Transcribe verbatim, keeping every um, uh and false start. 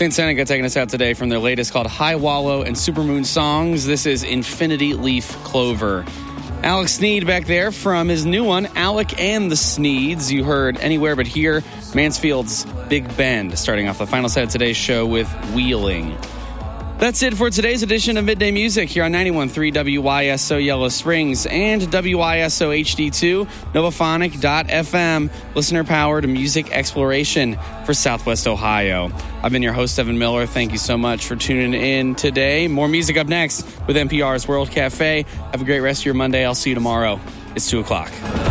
Saint Seneca taking us out today from their latest called High Wallow and Supermoon Songs. This is Infinity Leaf Clover. Alex Sneed back there from his new one, Alec and the Sneeds. You heard Anywhere But Here, Mansfield's Big Bend, starting off the final set of today's show with Wheeling. That's it for today's edition of Midday Music here on ninety-one point three W Y S O Yellow Springs and W Y S O H D two, novaphonic dot f m, listener-powered music exploration for Southwest Ohio. I've been your host, Evan Miller. Thank you so much for tuning in today. More music up next with N P R's World Cafe. Have a great rest of your Monday. I'll see you tomorrow. It's two o'clock.